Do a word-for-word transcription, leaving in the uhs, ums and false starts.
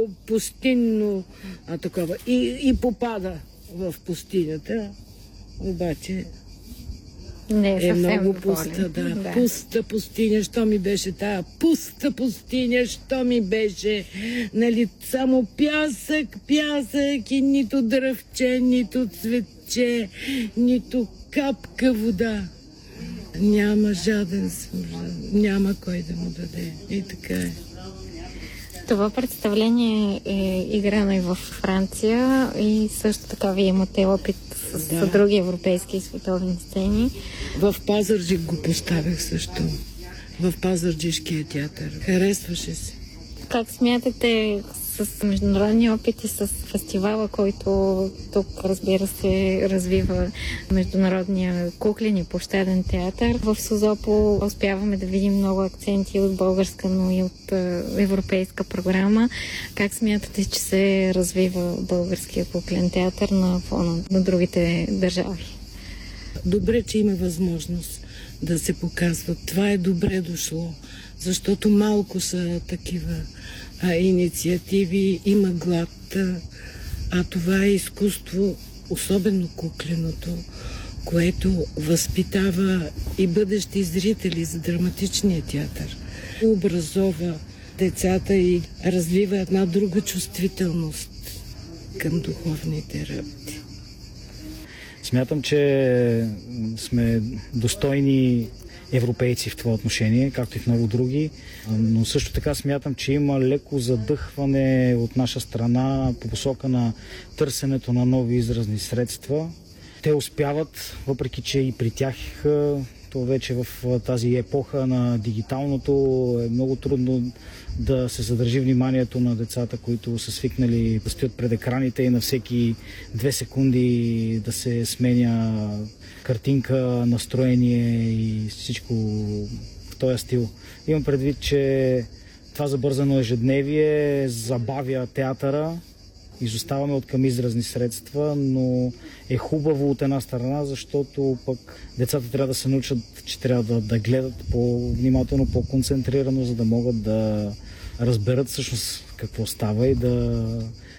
пустинно а, такова. И, и попада в пустинята, обаче Не е, е много доволен. пуста, да. да. Пуста пустиня, що ми беше тая пуста пустиня, що ми беше, нали, само пясък, пясък и нито дръвче, нито цветче, нито капка вода. Няма жаден, няма кой да му даде. И така е. Това представление е играно и в Франция и също така вие имате опит с, да. с други европейски и световни сцени. В Пазарджик го поставях също. В Пазарджишкия театър. Харесваше се. Как смятате с международния опит и с фестивала, който тук, разбира се, развива международния куклен и площаден театър? В Созопол успяваме да видим много акценти от българска, но и от европейска програма. Как смятате, че се развива българския куклен театър на фона на другите държави? Добре, че има възможност да се показват. Това е добре дошло, защото малко са такива а, инициативи, има глад, а това е изкуство, особено кукленото, което възпитава и бъдещи зрители за драматичния театър. Образова децата и развива една друга чувствителност към духовните работи. Смятам, че сме достойни европейци в това отношение, както и в много други, но също така смятам, че има леко задъхване от наша страна по посока на търсенето на нови изразни средства. Те успяват, въпреки че и при тях то вече в тази епоха на дигиталното е много трудно да се задържи вниманието на децата, които са свикнали да стоят пред екраните и на всеки две секунди да се сменя картинка, настроение и всичко в този стил. Имам предвид, че това забързано ежедневие забавя театъра, изоставаме от към изразни средства, но е хубаво от една страна, защото пък децата трябва да се научат, че трябва да, да гледат по-внимателно, по-концентрирано, за да могат да разберат всъщност какво става и да